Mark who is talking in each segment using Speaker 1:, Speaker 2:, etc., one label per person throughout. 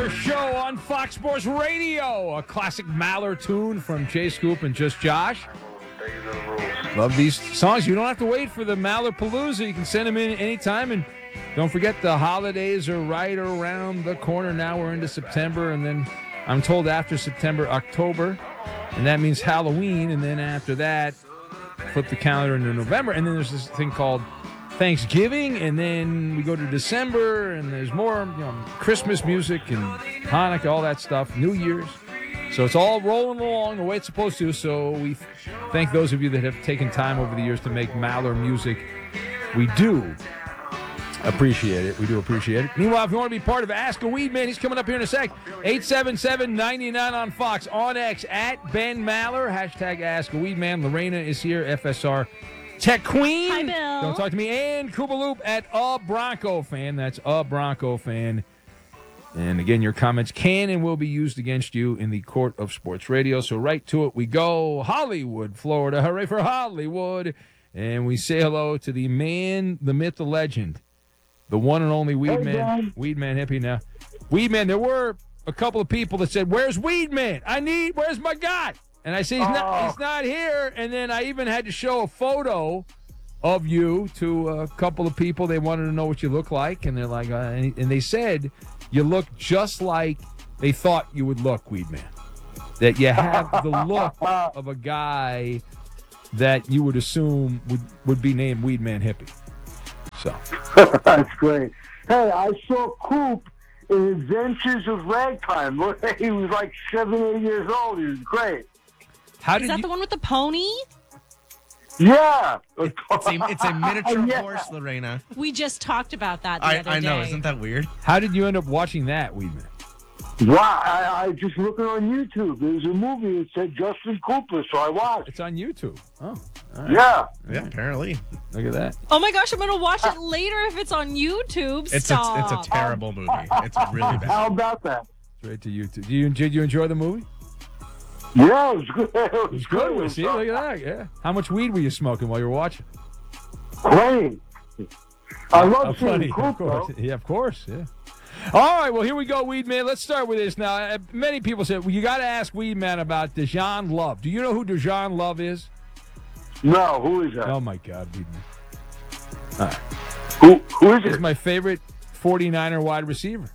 Speaker 1: Maller Show on Fox Sports Radio. A classic Maller tune from Chase Scoop and Just Josh. Love these songs. You don't have to wait for the Maller Palooza. You can send them in anytime. And don't forget, the holidays are right around the corner. Now we're into September. And then I'm told after September, October. And that means Halloween. And then after that, flip the calendar into November. And then there's this thing called Thanksgiving, and then we go to December, and there's more, Christmas music and Hanukkah, all that stuff, New Year's. So it's all rolling along the way it's supposed to. So we thank those of you that have taken time over the years to make Maller music. We do appreciate it. We do appreciate it. Meanwhile, if you want to be part of Ask a Weed Man, he's coming up here in a sec. 877-99 on Fox, on X, at Ben Maller, hashtag Ask a Weed Man. Lorena is here, FSR Tech Queen.
Speaker 2: Hi, Bill.
Speaker 1: Don't talk to me. And Koopaloop at A Bronco Fan. That's A Bronco Fan. And again, your comments can and will be used against you in the court of sports radio. So right to it we go. Hollywood, Florida. Hooray for Hollywood. And we say hello to the man, the myth, the legend, the one and only Weed Man. Weed Man hippie now. Weed Man, there were a couple of people that said, "Where's Weed Man? Where's my guy?" And I say, he's not here. And then I even had to show a photo of you to a couple of people. They wanted to know what you look like. And they're like, and they said you look just like they thought you would look, Weed Man. That you have the look of a guy that you would assume would be named Weed Man Hippie. So
Speaker 3: that's great. Hey, I saw Coop in Adventures of Ragtime. He was like 7, 8 years old. He was great.
Speaker 2: Is that the one with the pony?
Speaker 3: Yeah.
Speaker 4: It's a miniature horse, Lorena.
Speaker 2: We just talked about that the other day.
Speaker 4: I know. Isn't that weird?
Speaker 1: How did you end up watching that, Weedman?
Speaker 3: Wow. I just looking on YouTube. There's a movie that said Justin Cooper, so I watched.
Speaker 1: It's on YouTube. Oh, all right.
Speaker 3: Yeah,
Speaker 4: apparently.
Speaker 1: Look at that.
Speaker 2: Oh my gosh, I'm going to watch it later if it's on YouTube.
Speaker 4: It's a terrible movie. It's really bad.
Speaker 3: How about that?
Speaker 1: Straight to YouTube. Did you enjoy the movie?
Speaker 3: Yeah, it was good. It was
Speaker 1: good. See, look at that. Yeah. How much weed were you smoking while you were watching?
Speaker 3: Plenty. I love seeing Coop,
Speaker 1: of course. Yeah, of course. Yeah. All right, well, here we go, Weed Man. Let's start with this now. Many people said, well, you got to ask Weed Man about Dejan Love. Do you know who Dejan Love is?
Speaker 3: No, who is that?
Speaker 1: Oh, my God, Weed Man. All right.
Speaker 3: Who is it?
Speaker 1: He's my favorite 49er wide receiver.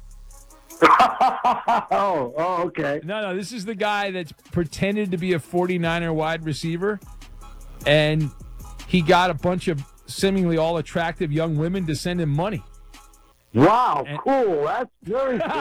Speaker 3: Oh, okay.
Speaker 1: No, this is the guy that's pretended to be a 49er wide receiver, and he got a bunch of seemingly all attractive young women to send him money.
Speaker 3: Wow, cool. That's very cool.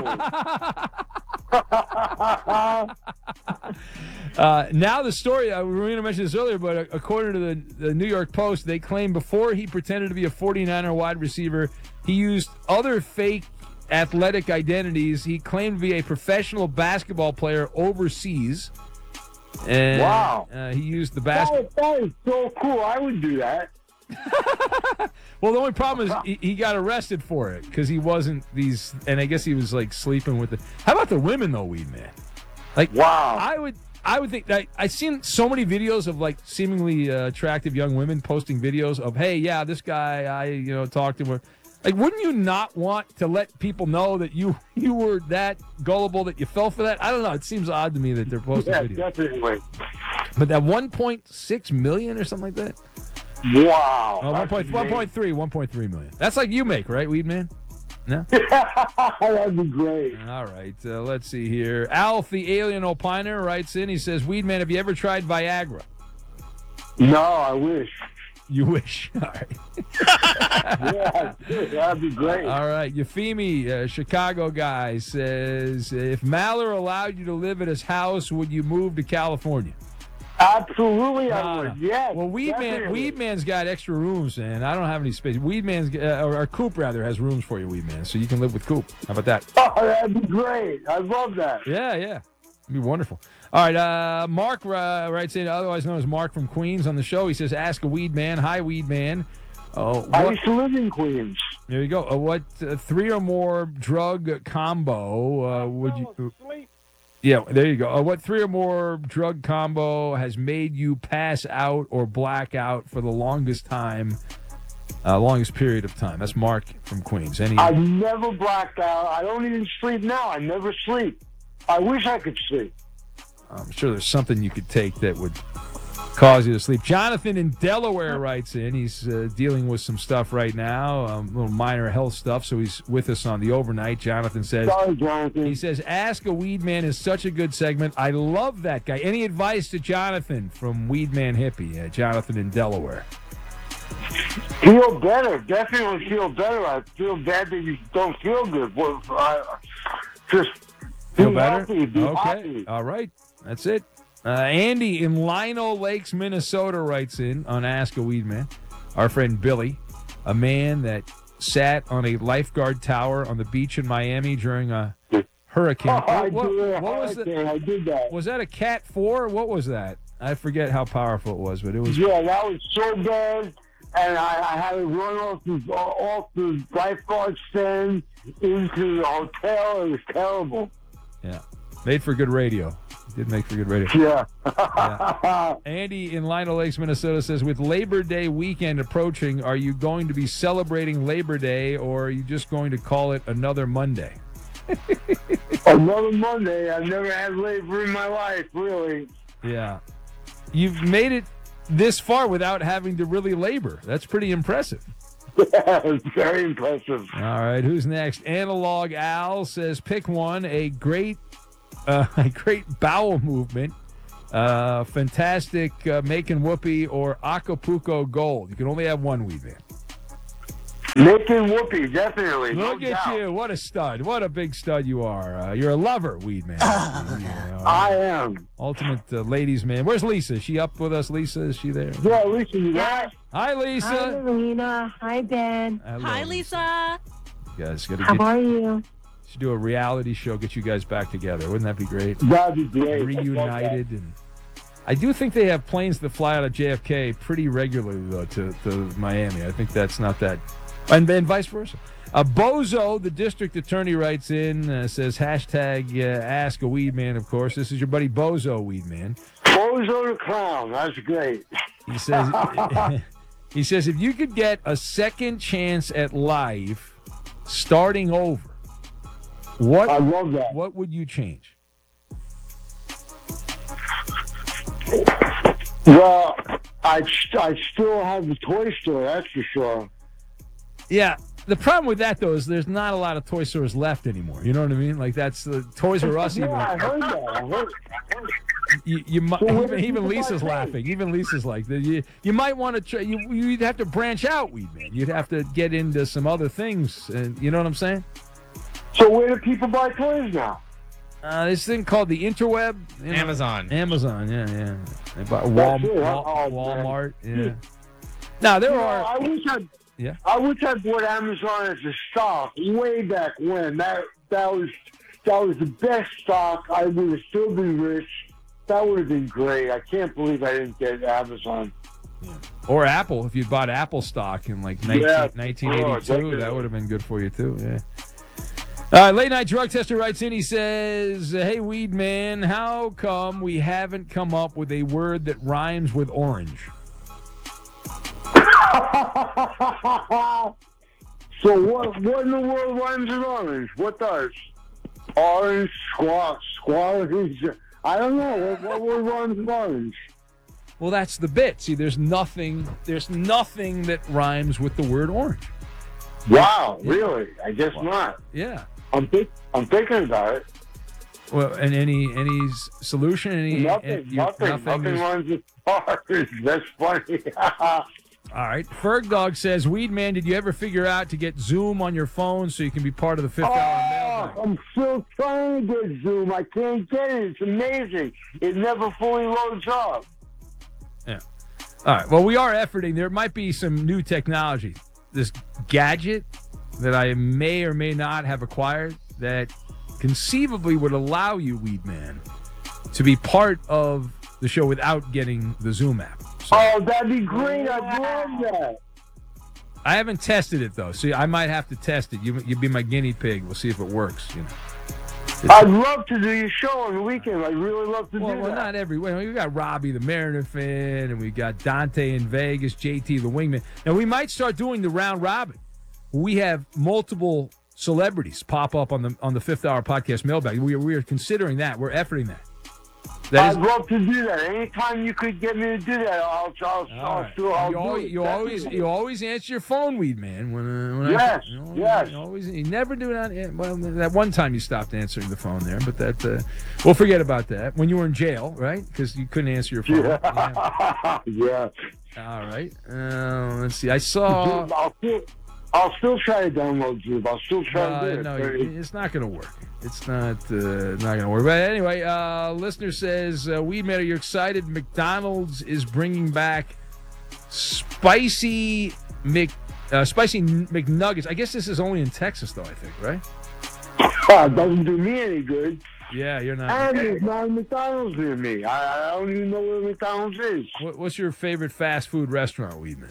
Speaker 1: Now the story, we were going to mention this earlier, but according to the New York Post, they claim before he pretended to be a 49er wide receiver, he used other fake athletic identities. He claimed to be a professional basketball player overseas. And,
Speaker 3: wow.
Speaker 1: He used the basketball.
Speaker 3: That is so cool. I would do that.
Speaker 1: Well, the only problem is he got arrested for it because he wasn't these, and I guess he was like sleeping with the. How about the women though, Weed Man? Like,
Speaker 3: wow.
Speaker 1: I would think that I've seen so many videos of like seemingly attractive young women posting videos of, hey, yeah, this guy I talked to him. Like, wouldn't you not want to let people know that you were that gullible that you fell for that? I don't know. It seems odd to me that they're posting videos.
Speaker 3: Yeah, definitely.
Speaker 1: But that 1.6 million or something like that.
Speaker 3: Wow.
Speaker 1: 1.3 million. That's like you make, right, Weed Man? No?
Speaker 3: That'd be great.
Speaker 1: All right. Let's see here. Alf, the alien opiner, writes in. He says, Weed Man, have you ever tried Viagra?
Speaker 3: No, I wish.
Speaker 1: You wish. All right.
Speaker 3: Yeah, that'd be great.
Speaker 1: All right. Euphemi, Chicago guy, says, if Maller allowed you to live at his house, would you move to California?
Speaker 3: Absolutely, I would. Yes.
Speaker 1: Well, Weed Man's got extra rooms, and I don't have any space. Weed Man's, or Coop rather, has rooms for you, Weed Man, so you can live with Coop. How about that?
Speaker 3: Oh, that'd be great. I love that.
Speaker 1: Yeah. It'd be wonderful. All right. Mark writes in, otherwise known as Mark from Queens, on the show. He says, "Ask a Weed Man." Hi, Weed Man.
Speaker 3: I used to live in Queens.
Speaker 1: There you go. What 3 or more drug combo would you? Yeah, there you go. What 3 or more drug combo has made you pass out or black out for the longest time Longest period of time. That's Mark from Queens.
Speaker 3: I've never blacked out. I don't even sleep now. I never sleep. I wish I could sleep.
Speaker 1: I'm sure there's something you could take that would cause you to sleep. Jonathan in Delaware writes in. He's dealing with some stuff right now, a little minor health stuff, so he's with us on the overnight. Jonathan says,
Speaker 3: Sorry, Jonathan.
Speaker 1: He says, Ask a Weed Man is such a good segment. I love that guy. Any advice to Jonathan from Weed Man Hippie? Jonathan in Delaware.
Speaker 3: Feel better. Definitely feel better. I feel bad that you don't feel good. Well, just
Speaker 1: feel
Speaker 3: be
Speaker 1: better?
Speaker 3: Happy, be
Speaker 1: okay.
Speaker 3: happy.
Speaker 1: All right. That's it. Andy in Lino Lakes, Minnesota writes in on Ask a Weed Man. Our friend Billy, a man that sat on a lifeguard tower on the beach in Miami during a hurricane.
Speaker 3: I
Speaker 1: did that. Was that a Cat 4? What was that? I forget how powerful it was, but it was.
Speaker 3: Yeah, that was so bad. And I had to run off the lifeguard stand into the hotel. It was terrible.
Speaker 1: Yeah. Made for good radio. Did make for good radio.
Speaker 3: Yeah.
Speaker 1: Andy in Lino Lakes, Minnesota says, with Labor Day weekend approaching, are you going to be celebrating Labor Day, or are you just going to call it another Monday?
Speaker 3: Another Monday. I've never had labor in my life, really.
Speaker 1: Yeah. You've made it this far without having to really labor. That's pretty impressive.
Speaker 3: Yeah, it's very impressive.
Speaker 1: All right, who's next? Analog Al says, pick one, a great bowel movement, fantastic making whoopee, or Acapulco Gold. You can only have one, Weed Man.
Speaker 3: Making whoopee, definitely.
Speaker 1: Look
Speaker 3: no
Speaker 1: at
Speaker 3: doubt.
Speaker 1: you. What a stud. What a big stud you are. You're a lover, Weed Man.
Speaker 3: I am.
Speaker 1: Ultimate ladies man. Where's Lisa? Is she up with us, Lisa? Is she there?
Speaker 3: Yeah, Lisa, you there?
Speaker 1: Hi, Lisa.
Speaker 5: Hi, Lorena. Hi, Ben.
Speaker 1: Hello.
Speaker 2: Hi, Lisa.
Speaker 1: You guys gotta
Speaker 5: How are you?
Speaker 1: should do a reality show, get you guys back together. Wouldn't that be great?
Speaker 3: That'd be great.
Speaker 1: Reunited. And I do think they have planes that fly out of JFK pretty regularly, though, to Miami. I think that's not that. And vice versa. Bozo, the district attorney, writes in, says, hashtag Ask a Weed Man, of course. This is your buddy Bozo, Weed Man.
Speaker 3: Bozo the Clown. That's great.
Speaker 1: He says, he says, if you could get a second chance at life starting over,
Speaker 3: I love that.
Speaker 1: What would you change?
Speaker 3: Well, I'd still have the toy store, that's for sure.
Speaker 1: Yeah. The problem with that, though, is there's not a lot of toy stores left anymore. You know what I mean? Like, that's the Toys R Us.
Speaker 3: Yeah,
Speaker 1: even.
Speaker 3: I heard that.
Speaker 1: Even Lisa's laughing. Even Lisa's like, you might want to try. You'd have to branch out, Weed Man. You'd have to get into some other things. And you know what I'm saying?
Speaker 3: So where do people buy toys now?
Speaker 1: This thing called the interweb.
Speaker 4: Amazon.
Speaker 1: Amazon, yeah. They bought Walmart, yeah. Now there are.
Speaker 3: I wish I bought Amazon as a stock way back when. That was the best stock. I would have still been rich. That would have been great. I can't believe I didn't get Amazon.
Speaker 1: Yeah. Or Apple. If you bought Apple stock in like 1982, that would have been good for you too. Yeah. Late Night Drug Tester writes in. He says, hey, Weed Man, how come we haven't come up with a word that rhymes with orange?
Speaker 3: So what in the world rhymes with orange? What does? Orange, squash. I don't know. What word rhymes with orange?
Speaker 1: Well, that's the bit. See, there's nothing that rhymes with the word orange.
Speaker 3: Wow, really? I guess not.
Speaker 1: Yeah.
Speaker 3: I'm thinking about it.
Speaker 1: Well, and any solution?
Speaker 3: Nothing rhymes with orange. That's funny.
Speaker 1: All right. Ferg Dog says, Weed Man, did you ever figure out to get Zoom on your phone so you can be part of the fifth hour mailbag?
Speaker 3: I'm still trying to get Zoom. I can't get it. It's amazing. It never fully loads up.
Speaker 1: Yeah. All right. Well, we are efforting. There might be some new technology. This gadget that I may or may not have acquired that conceivably would allow you, Weed Man, to be part of the show without getting the Zoom app. So,
Speaker 3: that'd be great. I'd love that.
Speaker 1: I haven't tested it, though. See, I might have to test it. You'd be my guinea pig. We'll see if it works. You know.
Speaker 3: I'd love to do your show on the weekend. I'd really love to do that.
Speaker 1: Well, not every way. We got Robbie the Mariner fan, and we got Dante in Vegas, JT the Wingman. Now, we might start doing the round robin. We have multiple celebrities pop up on the Fifth Hour Podcast mailbag. We are considering that. We're efforting that.
Speaker 3: I'd love to do that. Anytime you could get me to do that, I'll do it.
Speaker 1: You always answer your phone, Weed Man.
Speaker 3: Yes.
Speaker 1: You never do that. Well, that one time you stopped answering the phone there, but that we'll forget about that. When you were in jail, right? Because you couldn't answer your phone.
Speaker 3: Yeah.
Speaker 1: All right. Let's see. I saw.
Speaker 3: I'll still try to download Zoom. I'll still try to do it.
Speaker 1: No, it's not going to work. It's not going to work. But anyway, listener says, Weedman, are you excited? McDonald's is bringing back spicy McNuggets. I guess this is only in Texas, though, I think, right?
Speaker 3: It doesn't do me any good.
Speaker 1: Yeah, you're not.
Speaker 3: And there's not a McDonald's near me. I don't even know where McDonald's is.
Speaker 1: What's your favorite fast food restaurant, Weedman?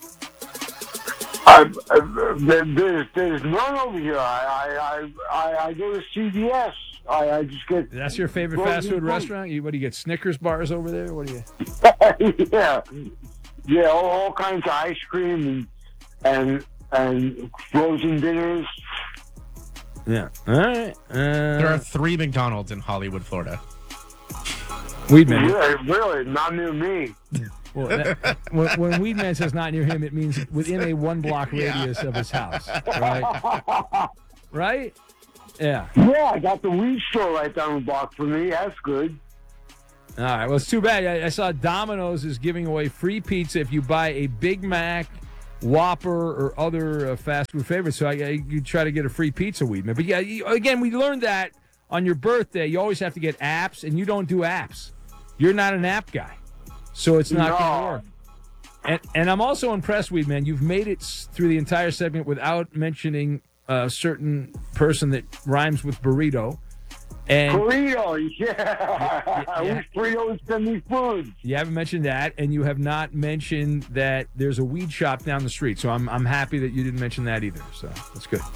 Speaker 3: There's none over here. I go to CVS. I just get.
Speaker 1: That's your favorite fast food restaurant? What do you get? Snickers bars over there? What do you?
Speaker 3: yeah, all kinds of ice cream and frozen dinners.
Speaker 1: Yeah. All right.
Speaker 4: There are 3 McDonald's in Hollywood, Florida.
Speaker 1: Weedman.
Speaker 3: Yeah, really, not near me.
Speaker 1: Well, when Weedman says not near him, it means within a 1-block radius of his house, right? Right? Yeah.
Speaker 3: Yeah, I got the weed store right down the block for me. That's good.
Speaker 1: All right. Well, it's too bad. I saw Domino's is giving away free pizza if you buy a Big Mac, Whopper, or other fast food favorites. So you try to get a free pizza, Weedman. But yeah, again, we learned that on your birthday, you always have to get apps, and you don't do apps. You're not an app guy. So it's not going to work. And I'm also impressed, Weedman. You've made it through the entire segment without mentioning a certain person that rhymes with burrito. And
Speaker 3: burrito, yeah. Burritos send me food.
Speaker 1: You haven't mentioned that, and you have not mentioned that there's a weed shop down the street. So I'm happy that you didn't mention that either. So that's good.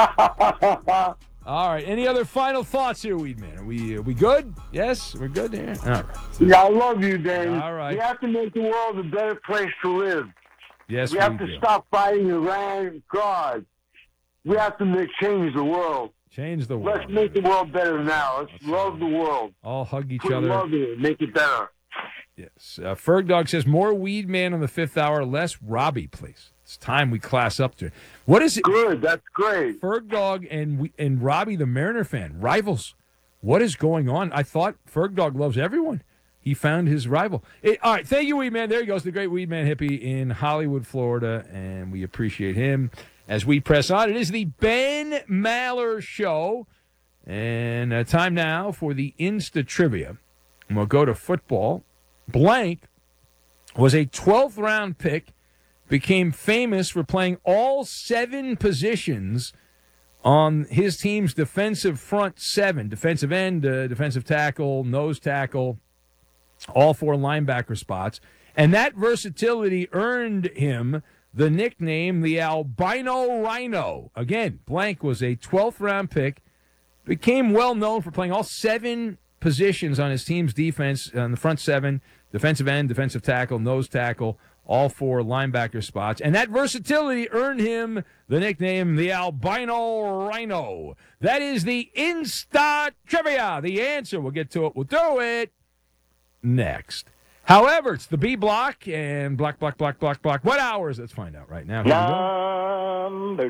Speaker 1: All right. Any other final thoughts here, Weedman? Are we good? Yes, we're good here. All right.
Speaker 3: Yeah, I love you, Dan.
Speaker 1: All right.
Speaker 3: We have to make the world a better place to live.
Speaker 1: Yes,
Speaker 3: we have to stop fighting Iran. God, we have to change the world.
Speaker 1: Change the world.
Speaker 3: Let's make the world better now. Let's love the world.
Speaker 1: All hug each
Speaker 3: Put
Speaker 1: other.
Speaker 3: Love it. Make it better.
Speaker 1: Yes. Ferg Dog says more Weedman on the Fifth Hour, less Robbie, please. It's time we class up to it. What is it?
Speaker 3: Good. That's great.
Speaker 1: Ferg Dog and Robbie the Mariner fan, rivals. What is going on? I thought Ferg Dog loves everyone. He found his rival. All right. Thank you, Weedman. There he goes, the great Weedman hippie in Hollywood, Florida, and we appreciate him as we press on. It is the Ben Maller Show, and time now for the Insta Trivia. And we'll go to football. Blank was a 12th round pick, became famous for playing all 7 positions on his team's defensive front 7, defensive end, defensive tackle, nose tackle, all 4 linebacker spots. And that versatility earned him the nickname the Albino Rhino. Again, Blank was a 12th round pick, became well known for playing all 7 positions on his team's defense on the front 7, defensive end, defensive tackle, nose tackle, all 4 linebacker spots. And that versatility earned him the nickname the Albino Rhino. That is the Insta Trivia. The answer, we'll get to it. We'll do it next. However, it's the B block and block. What hours? Let's find out right now.
Speaker 6: Number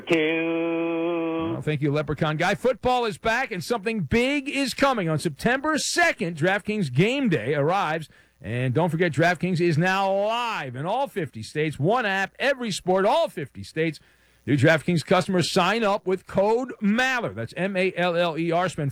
Speaker 6: 2.
Speaker 1: Well, thank you, Leprechaun Guy. Football is back, and something big is coming. On September 2nd, DraftKings Game Day arrives. And don't forget, DraftKings is now live in all 50 states. One app, every sport, all 50 states. New DraftKings customers sign up with code MALLER. That's MALLER. Spend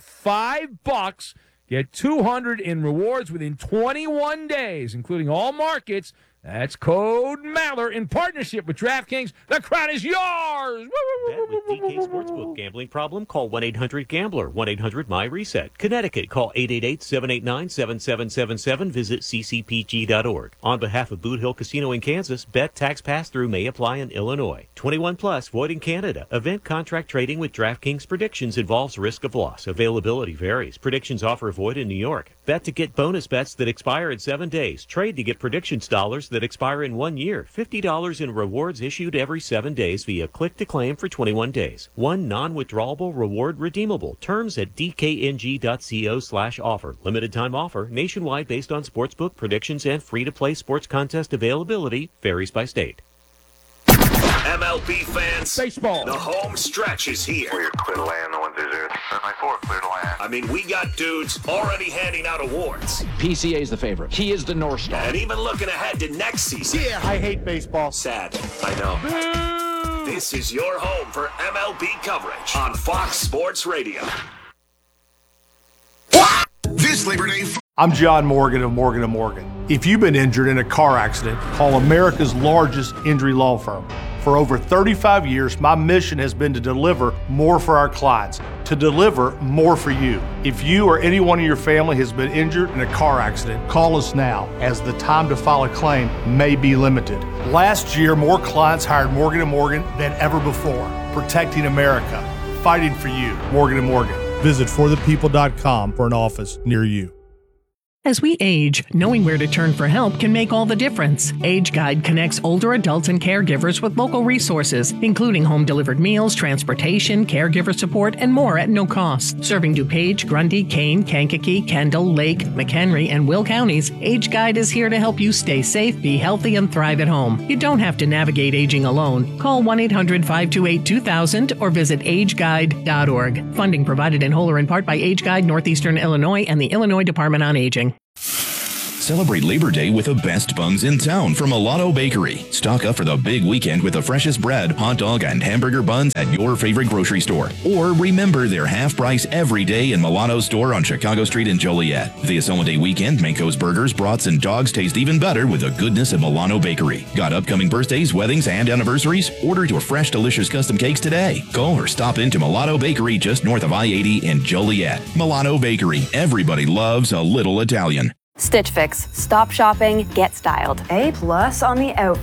Speaker 1: $5. Get $200 in rewards within 21 days, including all markets. That's code Maller in partnership with DraftKings. The crown is yours.
Speaker 7: Bet with DK Sportsbook. Gambling problem? Call 1-800-GAMBLER. 1-800-MY-RESET. Connecticut, call 888-789-7777. Visit ccpg.org. On behalf of Boot Hill Casino in Kansas, bet tax pass-through may apply in Illinois. 21 plus, void in Canada. Event contract trading with DraftKings predictions involves risk of loss. Availability varies. Predictions offer void in New York. Bet to get bonus bets that expire in 7 days. Trade to get predictions dollars that expire in 1 year. $50 in rewards issued every 7 days via click-to-claim for 21 days. One non-withdrawable reward redeemable. Terms at dkng.co/offer. Limited time offer. Nationwide based on sportsbook predictions and free-to-play sports contest availability. Varies by state.
Speaker 8: MLB fans,
Speaker 1: baseball.
Speaker 8: The home stretch is here.
Speaker 9: We're clear to land, the 1-0. 794, clear to land.
Speaker 8: I mean, we got dudes already handing out awards.
Speaker 10: PCA's the favorite. He is the North Star.
Speaker 8: And even looking ahead to next season.
Speaker 6: Yeah, I hate baseball.
Speaker 8: Sad, I know. This is your home for MLB coverage on Fox Sports Radio.
Speaker 11: This Labor Day.
Speaker 12: I'm John Morgan of Morgan & Morgan. If you've been injured in a car accident, call America's largest injury law firm. For over 35 years, my mission has been to deliver more for our clients, to deliver more for you. If you or anyone in your family has been injured in a car accident, call us now, as the time to file a claim may be limited. Last year, more clients hired Morgan & Morgan than ever before, protecting America, fighting for you. Morgan & Morgan. Visit forthepeople.com for an office near you.
Speaker 13: As we age, knowing where to turn for help can make all the difference. Age Guide connects older adults and caregivers with local resources, including home-delivered meals, transportation, caregiver support, and more at no cost. Serving DuPage, Grundy, Kane, Kankakee, Kendall, Lake, McHenry, and Will counties, Age Guide is here to help you stay safe, be healthy, and thrive at home. You don't have to navigate aging alone. Call 1-800-528-2000 or visit ageguide.org. Funding provided in whole or in part by Age Guide, Northeastern Illinois, and the Illinois Department on Aging.
Speaker 14: Celebrate Labor Day with the best buns in town from Milano Bakery. Stock up for the big weekend with the freshest bread, hot dog, and hamburger buns at your favorite grocery store. Or remember, they're half price every day in Milano's store on Chicago Street in Joliet. This holiday weekend, Manco's burgers, brats, and dogs taste even better with the goodness of Milano Bakery. Got upcoming birthdays, weddings, and anniversaries? Order your fresh, delicious custom cakes today. Call or stop into Milano Bakery just north of I-80 in Joliet. Milano Bakery. Everybody loves a little Italian.
Speaker 15: Stitch Fix. Stop shopping, get styled.
Speaker 16: A+ on the outfit.